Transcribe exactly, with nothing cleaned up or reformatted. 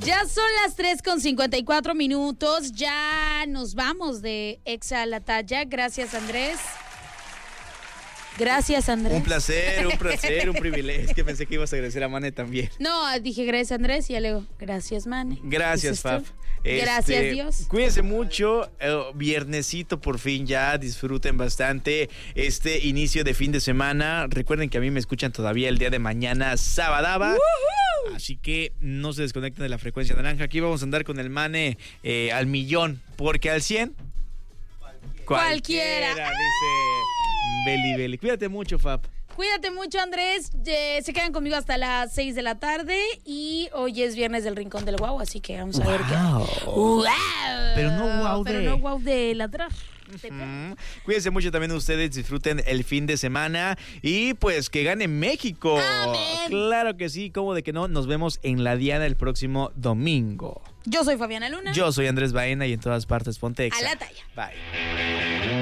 Ya son las tres con cincuenta y cuatro minutos. Ya nos vamos de Exa a la Talla. Gracias, Andrés. Gracias, Andrés. Un placer, un placer, un privilegio. Es que pensé que ibas a agradecer a Mane también. No, dije gracias, Andrés, y ya le digo, gracias, Mane. Gracias, Faf. Gracias, este, Dios. Cuídense mucho. Eh, viernesito por fin ya. Disfruten bastante este inicio de fin de semana. Recuerden que a mí me escuchan todavía el día de mañana, sabadaba. ¡Woohoo! Así que no se desconecten de la frecuencia naranja. Aquí vamos a andar con el Mane eh, al millón. Porque al cien... Cualquiera. Cualquiera, dice Beli Beli. Cuídate mucho, Fab. Cuídate mucho, Andrés. Eh, se quedan conmigo hasta las seis de la tarde. Y hoy es viernes del Rincón del Guau, así que vamos a wow. ver qué. ¡Wow! Pero no guau Pero de... no guau de ladrar. Mm. Cuídense mucho también ustedes, disfruten el fin de semana y pues que gane México. Amén. Claro que sí, cómo de que no. Nos vemos en la Diana el próximo domingo. Yo soy Fabiana Luna. Yo soy Andrés Baena y en todas partes ponte Exa. A la Talla. Bye.